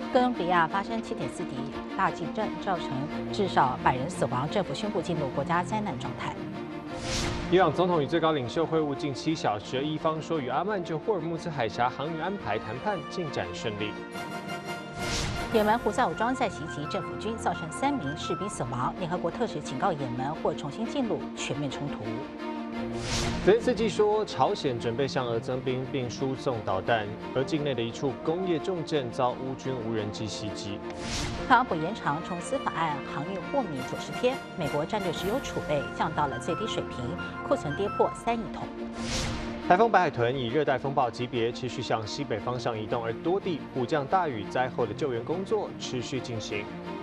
哥伦比亚发生7.4级大地震，造成至少100人死亡，政府宣布进入国家灾难状态。 伊朗总统与最高领袖会晤近7小时，伊方说与阿曼就霍尔木兹海峡航运安排谈判进展顺利。 也门胡塞武装再袭击政府军，造成3名士兵死亡。联合国特使警告也门或重新进入全面冲突。 泽连斯基说，朝鲜准备向俄增兵并输送导弹，而境内的一处工业重镇遭乌军无人机袭击。 特朗普延长冲司法案航运豁免90天，美国战略石油储备降到了最低水平，库存跌破3亿桶。 台风白海豚以热带风暴级别持续向西北方向移动，而多地普降大雨，灾后的救援工作持续进行。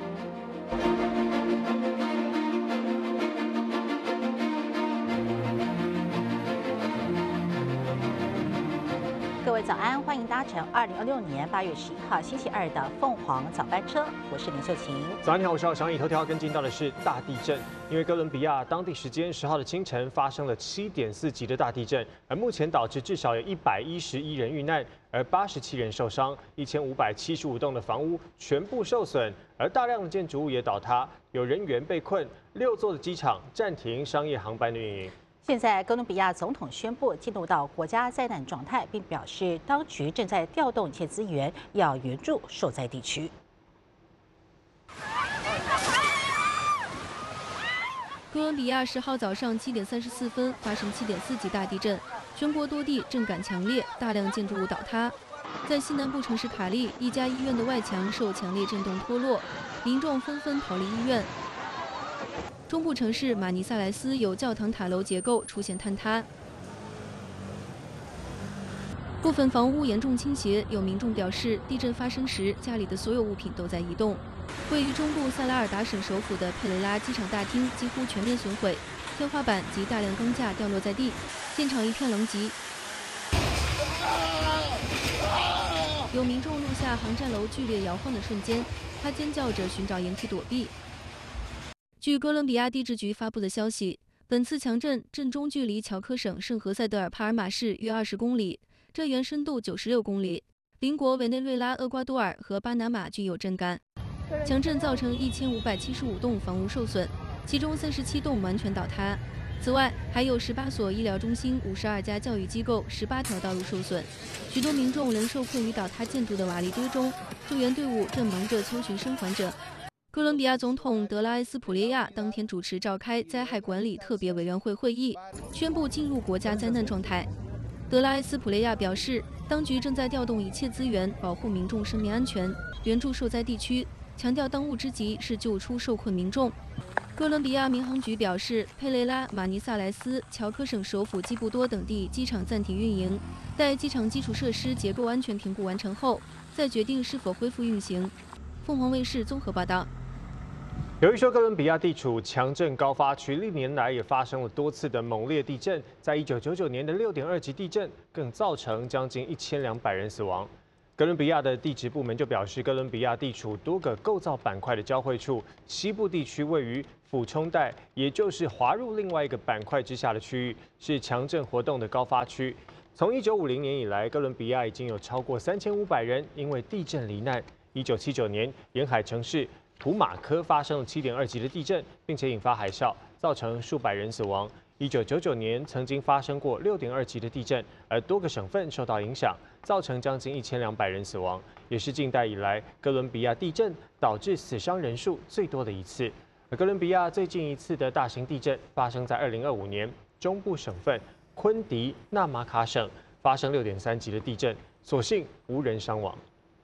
各位早安，欢迎搭乘2026年8月11号星期二的凤凰早班车，我是林秀琴。 早安，你好，我是小以头条跟进到的是大地震，因为哥伦比亚当地时间10号的清晨发生了7.4级的大地震，而目前导致至少有111人遇难，而87人受伤，1575栋的房屋全部受损，而大量的建筑物也倒塌，有人员被困，6座的机场暂停商业航班的运营。 现在，哥伦比亚总统宣布进入到国家灾难状态，并表示当局正在调动一切资源，要援助受灾地区。 哥伦比亚10号早上7点34分发生7.4级大地震，全国多地震感强烈，大量建筑物倒塌。在西南部城市卡利，一家医院的外墙受强烈震动脱落，民众纷纷逃离医院。中部城市马尼萨莱斯有教堂塔楼结构出现坍塌，部分房屋严重倾斜。有民众表示，地震发生时家里的所有物品都在移动。位于中部塞拉尔达省首府的佩雷拉机场大厅几乎全面损毁，天花板及大量钢架掉落在地，现场一片狼藉。有民众录下航站楼剧烈摇晃的瞬间，他尖叫着寻找掩体躲避。据哥伦比亚地质局发布的消息，本次强震震中距离乔科省圣何塞德尔帕尔马市约20公里，震源深度96公里。邻国委内瑞拉、厄瓜多尔和巴拿马均有震感。强震造成1575栋房屋受损，其中37栋完全倒塌。此外，还有18所医疗中心、52家教育机构、18条道路受损。许多民众仍受困于倒塌建筑的瓦砾堆中，救援队伍正忙着搜寻生还者。哥伦比亚总统德拉埃斯普列亚当天主持召开灾害管理特别委员会会议，宣布进入国家灾难状态。德拉埃斯普列亚表示，当局正在调动一切资源保护民众生命安全，援助受灾地区，强调当务之急是救出受困民众。哥伦比亚民航局表示，佩雷拉、马尼萨莱斯、乔科省首府基布多等地机场暂停运营，待机场基础设施结构安全评估完成后，再决定是否恢复运行。凤凰卫视综合报道。 由于说哥伦比亚地处强震高发区，历年来也发生了多次的猛烈地震，在1999年的6.2级地震更造成将近1200人死亡。哥伦比亚的地质部门就表示，哥伦比亚地处多个构造板块的交汇处，西部地区位于俯冲带，也就是滑入另外一个板块之下的区域，是强震活动的高发区。从1950年以来，哥伦比亚已经有超过3500人因为地震罹难。1979年，沿海城市图马科发生了7.2级的地震，并且引发海啸，造成数百人死亡。1999年曾经发生过6.2级的地震，而多个省份受到影响，造成将近1200人死亡，也是近代以来哥伦比亚地震导致死伤人数最多的一次。而哥伦比亚最近一次的大型地震发生在2025年，中部省份昆迪纳马卡省发生6.3级的地震，所幸无人伤亡。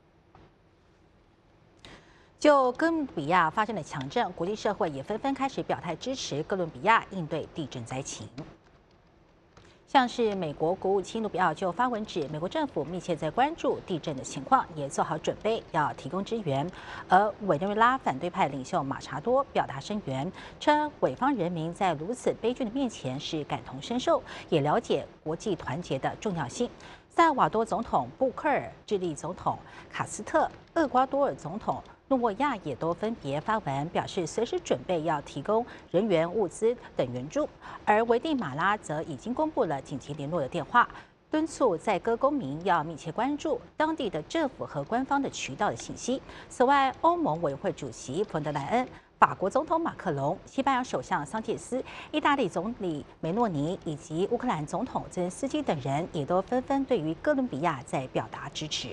就哥伦比亚发生的强震，国际社会也纷纷开始表态支持哥伦比亚应对地震灾情。像是美国国务卿卢比奥就发文指，美国政府密切在关注地震的情况，也做好准备要提供支援。而委内瑞拉反对派领袖马查多表达声援，称委方人民在如此悲剧的面前是感同身受，也了解国际团结的重要性。萨尔瓦多总统布克尔、智利总统卡斯特、厄瓜多尔总统诺沃亚也都分别发文表示，随时准备要提供人员、物资等援助。而危地马拉则已经公布了紧急联络的电话， 敦促在歌公民要密切关注当地的政府和官方的渠道的信息。此外，欧盟委员会主席冯德莱恩、法国总统马克龙、西班牙首相桑切斯、意大利总理梅洛尼以及乌克兰总统泽连斯基等人也都纷纷对于哥伦比亚在表达支持。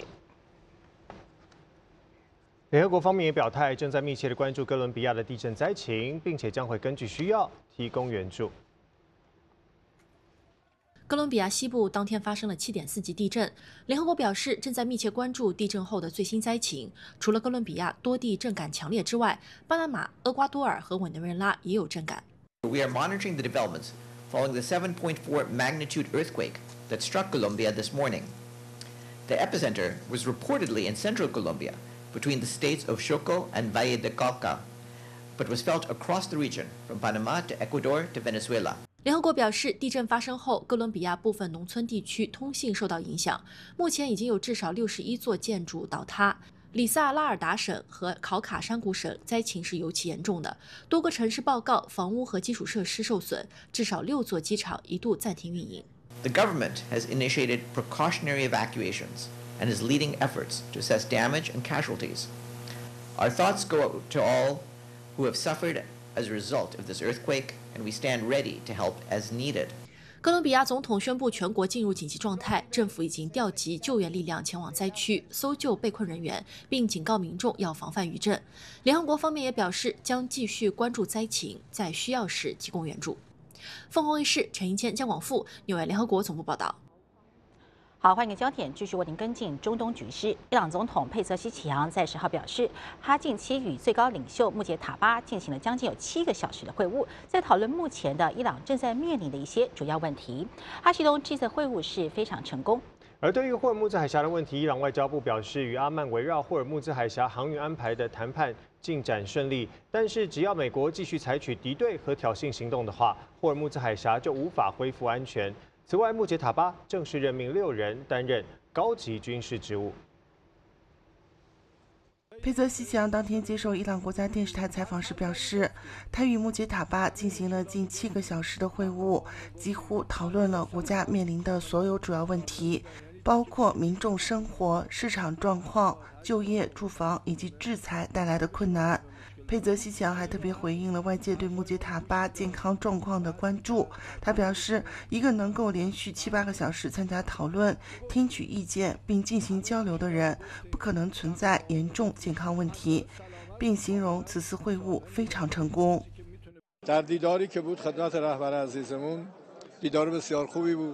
联合国方面也表态，正在密切的关注哥伦比亚的地震灾情，并且将会根据需要提供援助。 哥伦比亚西部当天发生了7.4级地震，联合国表示正在密切关注地震后的最新灾情。除了哥伦比亚多地震感强烈之外，巴拿马、厄瓜多尔和委内瑞拉也有震感。 We are monitoring the developments following the 7.4 magnitude earthquake that struck Colombia this morning. The epicenter was reportedly in central Colombia, between the states of Chocó and Valle de Cauca, but was felt across the region from Panama to Ecuador to Venezuela. 联合国表示，地震发生后，哥伦比亚部分农村地区通信受到影响。目前已经有至少61座建筑倒塌。里萨拉尔达省和考卡山谷省灾情是尤其严重的，多个城市报告房屋和基础设施受损，至少6座机场一度暂停运营。 The government has initiated precautionary evacuations and is leading efforts to assess damage and casualties. Our thoughts go out to all who have suffered as a result of this earthquake, and we stand ready to help as needed. 哥伦比亚总统宣布全国进入紧急状态，政府已经调集救援力量前往灾区搜救被困人员，并警告民众要防范余震。联合国方面也表示将继续关注灾情，在需要时提供援助。凤凰卫视陈英谦、江广富，纽约联合国总部报道。 好，欢迎焦点继续为您跟进中东局势。伊朗总统佩泽希奇扬在10号表示，他近期与最高领袖穆杰塔巴进行了将近有7个小时的会晤，在讨论目前的伊朗正在面临的一些主要问题。他形容这次会晤是非常成功。 而对于霍尔木兹海峡的问题，伊朗外交部表示，与阿曼围绕霍尔木兹海峡航运安排的谈判进展顺利，但是只要美国继续采取敌对和挑衅行动的话，霍尔木兹海峡就无法恢复安全。此外，穆杰塔巴正式任命6人担任高级军事职务。 佩泽希奇扬当天接受伊朗国家电视台采访时表示，他与穆杰塔巴进行了近7个小时的会晤，几乎讨论了国家面临的所有主要问题，包括民众生活、市场状况、就业、住房以及制裁带来的困难。佩泽希奇扬还特别回应了外界对穆杰塔巴健康状况的关注。他表示，一个能够连续7、8个小时参加讨论、听取意见并进行交流的人，不可能存在严重健康问题，并形容此次会晤非常成功。 در دیداری که بود خدمت رهبر عزیزمون دیدار بسیار خوبی بود.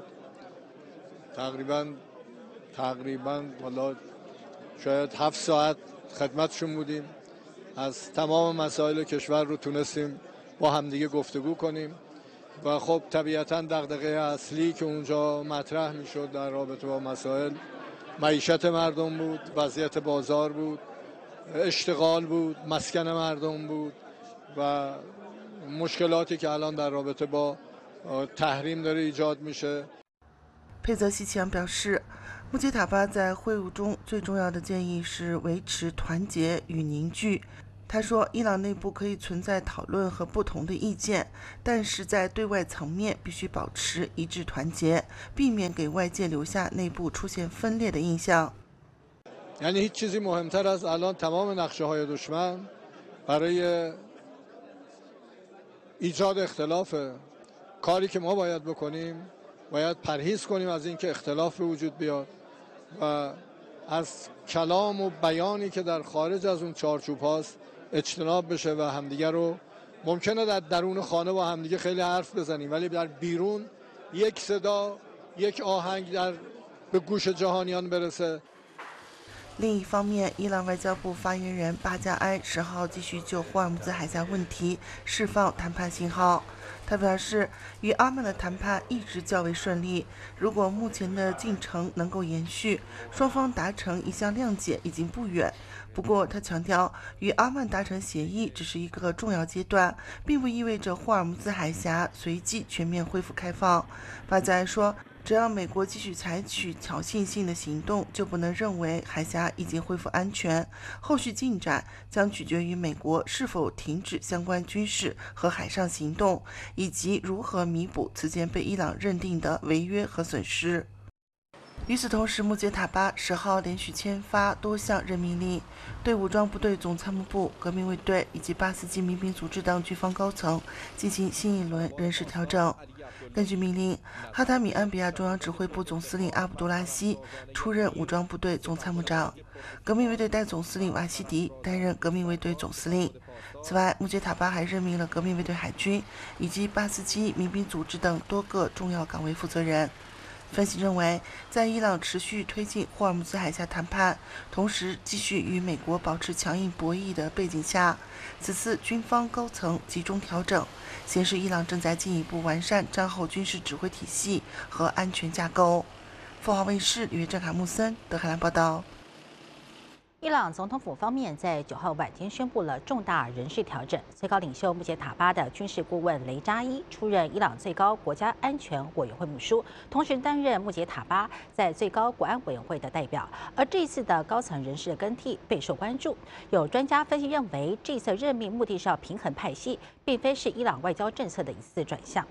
تقریبا حالا شاید 7 ساعت خدمتشون بودیم. از تمام مسائل کشور رو تونستیم با همدیگه گفتگو کنیم و خب طبیعتاً دغدغه اصلی که اونجا مطرح میشد در رابطه با مسائل معیشت مردم بود، وضعیت بازار بود، اشتغال بود، مسکن مردم بود و مشکلاتی که الان در رابطه با تحریم داره ایجاد میشه. 佩泽希奇扬表示，穆杰塔巴在会晤中最重要的建议是维持团结与凝聚。他说，伊朗内部可以存在讨论和不同的意见，但是在对外层面必须保持一致团结，避免给外界留下内部出现分裂的印象。 یعنی هیچ چیزی مهمتر از الان تمام نقشه‌های دشمن برای ایجاد اختلاف کاری که ما باید بکنیم باید پرهیز کنیم از اینکه اختلاف به وجود بیاد و از کلام و بیانی که در خارج از اون چارچوب هاست اجتناب بشه و همدیگه رو ممکنه در درون خانه با همدیگه خیلی حرف بزنیم ولی در بیرون یک صدا یک آهنگ به گوش جهانیان برسه。 另一方面，伊朗外交部发言人巴加埃10号继续就霍尔木兹海峡问题释放谈判信号。他表示，与阿曼的谈判一直较为顺利，如果目前的进程能够延续，双方达成一项谅解已经不远。不过，他强调，与阿曼达成协议只是一个重要阶段，并不意味着霍尔木兹海峡随即全面恢复开放。巴加埃说，只要美国继续采取挑衅性的行动，就不能认为海峡已经恢复安全。后续进展将取决于美国是否停止相关军事和海上行动，以及如何弥补此前被伊朗认定的违约和损失。 与此同时，穆杰塔巴10号连续签发多项任命令，对武装部队总参谋部、革命卫队以及巴斯基民兵组织等军方高层进行新一轮人事调整。根据命令，哈塔米安比亚中央指挥部总司令阿卜杜拉希出任武装部队总参谋长，革命卫队代总司令瓦西迪担任革命卫队总司令。此外，穆杰塔巴还任命了革命卫队海军以及巴斯基民兵组织等多个重要岗位负责人。分析认为，在伊朗持续推进霍尔木兹海峡谈判，同时继续与美国保持强硬博弈的背景下，此次军方高层集中调整，显示伊朗正在进一步完善战后军事指挥体系和安全架构。凤凰卫视吕正卡穆森德黑兰报道。 伊朗总统府方面在9号晚间宣布了重大人事调整，最高领袖穆杰塔巴的军事顾问雷扎伊出任伊朗最高国家安全委员会秘书，同时担任穆杰塔巴在最高国安委员会的代表。而这次的高层人事的更替备受关注，有专家分析认为，这次任命目的是要平衡派系，并非是伊朗外交政策的一次转向。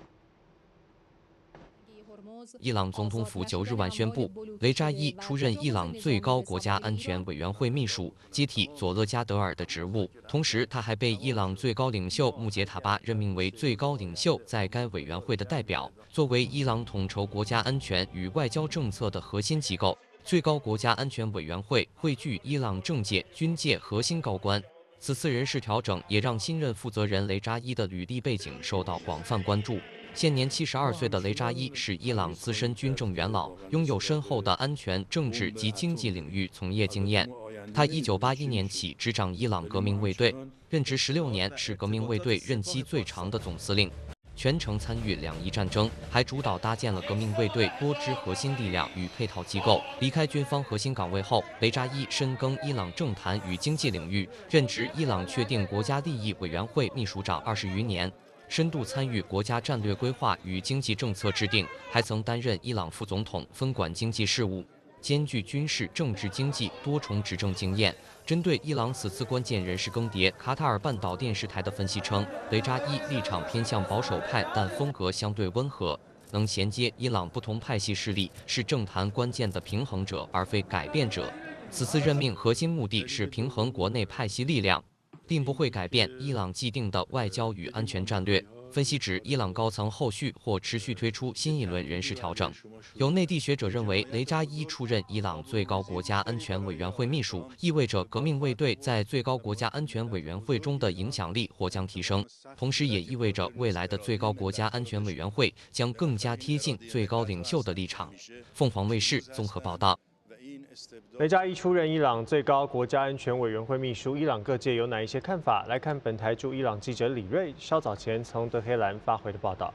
伊朗总统府9日晚宣布，雷扎伊出任伊朗最高国家安全委员会秘书，接替佐勒加德尔的职务。同时，他还被伊朗最高领袖穆杰塔巴任命为最高领袖在该委员会的代表。作为伊朗统筹国家安全与外交政策的核心机构，最高国家安全委员会汇聚伊朗政界、军界核心高官。此次人事调整也让新任负责人雷扎伊的履历背景受到广泛关注。现年72岁的雷扎伊是伊朗资深军政元老，拥有深厚的安全、政治及经济领域从业经验。他1981年起执掌伊朗革命卫队，任职16年，是革命卫队任期最长的总司令，全程参与两伊战争，还主导搭建了革命卫队多支核心力量与配套机构。离开军方核心岗位后，雷扎伊深耕伊朗政坛与经济领域，任职伊朗确定国家利益委员会秘书长20余年。深度参与国家战略规划与经济政策制定，还曾担任伊朗副总统，分管经济事务，兼具军事、政治、经济多重执政经验。针对伊朗此次关键人事更迭，卡塔尔半岛电视台的分析称，雷扎伊立场偏向保守派，但风格相对温和，能衔接伊朗不同派系势力，是政坛关键的平衡者，而非改变者。此次任命核心目的是平衡国内派系力量，并不会改变伊朗既定的外交与安全战略。分析指，伊朗高层后续或持续推出新一轮人事调整。有内地学者认为，雷扎伊出任伊朗最高国家安全委员会秘书，意味着革命卫队在最高国家安全委员会中的影响力或将提升，同时也意味着未来的最高国家安全委员会将更加贴近最高领袖的立场。凤凰卫视综合报道。 雷扎伊出任伊朗最高国家安全委员会秘书，伊朗各界有哪一些看法？来看本台驻伊朗记者李瑞稍早前从德黑兰发回的报道。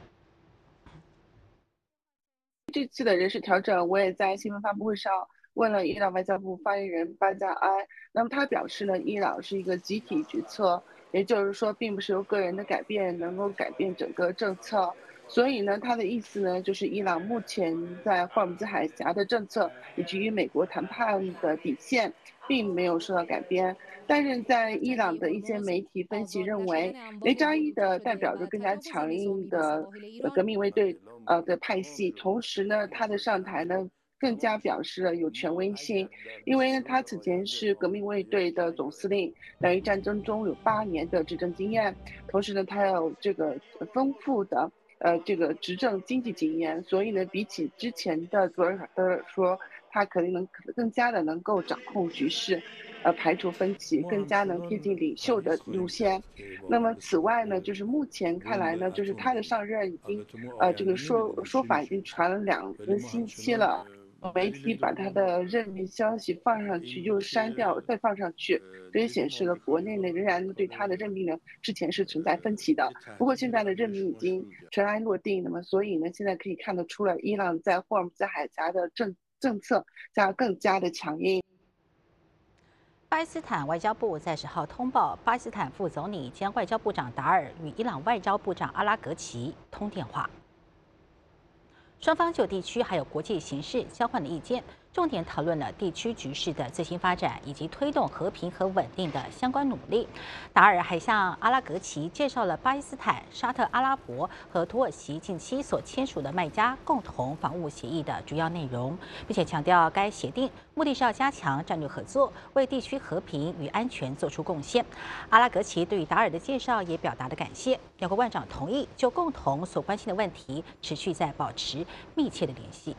这次的人事调整，我也在新闻发布会上问了伊朗外交部发言人巴加埃，那么他表示呢，伊朗是一个集体决策，也就是说，并不是由个人的改变能够改变整个政策。所以呢，他的意思呢，就是伊朗目前在霍尔木兹海峡的政策以及与美国谈判的底线，并没有受到改变。但是在伊朗的一些媒体分析认为，雷扎伊的代表着更加强硬的革命卫队的派系，同时呢，他的上台呢，更加表示了有权威性，因为呢，他此前是革命卫队的总司令，两伊战争中有8年的执政经验，同时呢，他有这个丰富的这个执政经济经验，所以呢，比起之前的佐尔德尔说，他可能更加的能够掌控局势，排除分歧，更加能贴近领袖的路线。那么此外呢，就是目前看来呢，就是他的上任已经这个说法已经传了2个星期了。媒体把他的任命消息放上去又删掉，再放上去，这也显示了国内呢仍然对他的任命呢之前是存在分歧的。不过现在的任命已经尘埃落定，那么所以呢现在可以看得出来，伊朗在霍尔木兹海峡的政策将更加的强硬。 巴基斯坦外交部在10号通报，巴基斯坦副总理兼外交部长达尔与伊朗外交部长阿拉格齐通电话。双方就地区还有国际形势交换了意见。 重点讨论了地区局势的最新发展以及推动和平和稳定的相关努力。达尔还向阿拉格齐介绍了巴基斯坦、沙特阿拉伯和土耳其近期所签署的麦加共同防务协议的主要内容，并且强调该协定目的是要加强战略合作，为地区和平与安全做出贡献。阿拉格齐对于达尔的介绍也表达了感谢，两国外长同意就共同所关心的问题持续在保持密切的联系。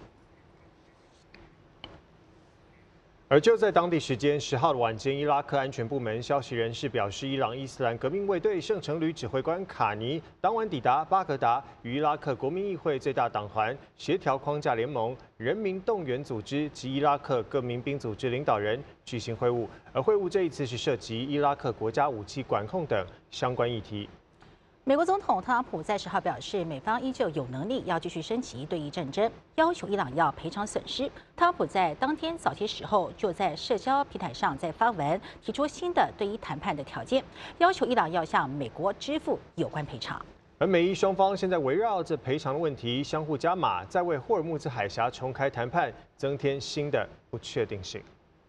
而就在当地时间10号的晚间，伊拉克安全部门消息人士表示，伊朗伊斯兰革命卫队圣城旅指挥官卡尼当晚抵达巴格达，与伊拉克国民议会最大党团协调框架联盟、人民动员组织及伊拉克各民兵组织领导人举行会晤，而会晤这一次是涉及伊拉克国家武器管控等相关议题。 美国总统特朗普在10号表示，美方依旧有能力要继续升级对伊战争，要求伊朗要赔偿损失。特朗普在当天早些时候就在社交平台上在发文，提出新的对伊谈判的条件，要求伊朗要向美国支付有关赔偿。 而美伊双方现在围绕着赔偿的问题相互加码，在为霍尔木兹海峡重开谈判增添新的不确定性。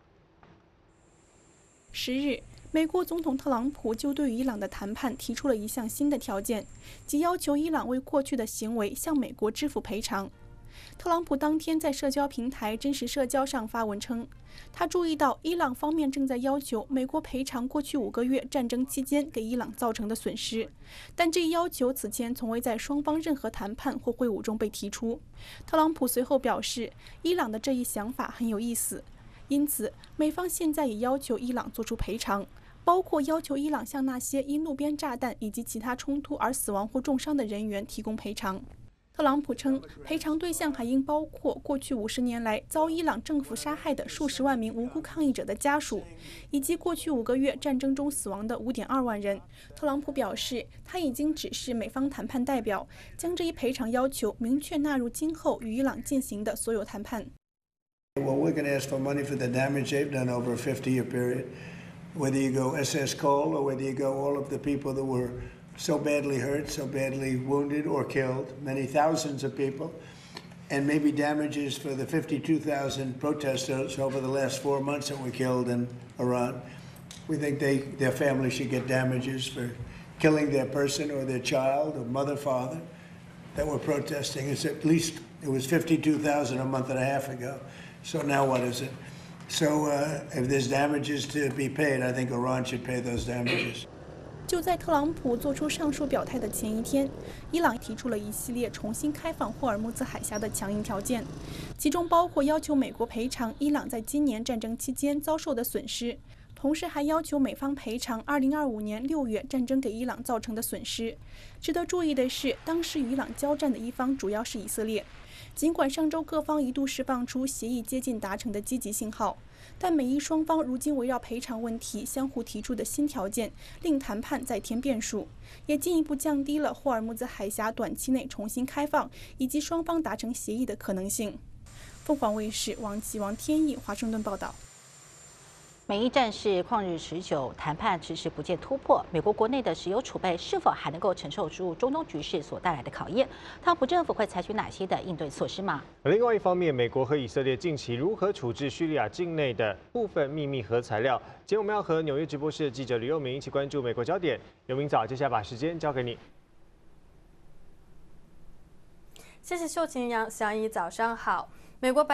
10日。美国总统特朗普就对于伊朗的谈判提出了一项新的条件，即要求伊朗为过去的行为向美国支付赔偿。特朗普当天在社交平台真实社交上发文称，他注意到伊朗方面正在要求美国赔偿过去5个月战争期间给伊朗造成的损失，但这一要求此前从未在双方任何谈判或会晤中被提出。特朗普随后表示，伊朗的这一想法很有意思，因此美方现在也要求伊朗做出赔偿。包括要求伊朗向那些因路边炸弹以及其他冲突而死亡或重伤的人员提供赔偿。特朗普称，赔偿对象还应包括过去50年来遭伊朗政府杀害的数十万名无辜抗议者的家属，以及过去5个月战争中死亡的5.2万人。特朗普表示，他已经指示美方谈判代表将这一赔偿要求明确纳入今后与伊朗进行的所有谈判。 Well, we're going to ask for money for the damage they've done over a 50-year period. Whether you go SS Cole or whether you go all of the people that were so badly hurt, so badly wounded or killed, many thousands of people, and maybe damages for the 52,000 protesters over the last 4 months that were killed in Iran. We think their families should get damages for killing their person or their child or mother, father that were protesting. It's at least, it was 52,000 a month and a half ago. So now what is it? So if there's damages to be paid, I think Iran should pay those damages. 就在特朗普做出上述表态的前一天，伊朗提出了一系列重新开放霍尔木兹海峡的强硬条件，其中包括要求美国赔偿伊朗在今年战争期间遭受的损失，同时还要求美方赔偿2025年6月战争给伊朗造成的损失。值得注意的是，当时与伊朗交战的一方主要是以色列。尽管上周各方一度释放出协议接近达成的积极信号，但美伊双方如今围绕赔偿问题相互提出的新条件，令谈判再添变数，也进一步降低了霍尔木兹海峡短期内重新开放以及双方达成协议的可能性。凤凰卫视王天意华盛顿报道。 美伊战事旷日持久，谈判迟迟不见突破。美国国内的石油储备是否还能够承受住中东局势所带来的考验？特朗普政府会采取哪些的应对措施吗？ 另外一方面，美国和以色列近期如何处置叙利亚境内的部分秘密核材料？今天我们要和纽约直播室的记者吕佑明一起关注美国焦点。佑明早，接下来把时间交给你。 谢谢秀琴杨，小姨早上好。美国